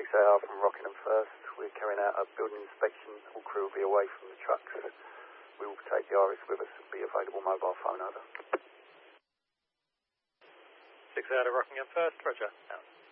6AR from Rockingham First. We're carrying out a building inspection. All crew will be away from the trucks. We will take the RS with us and be available mobile phone over. 6AR to Rockingham First, roger. Out.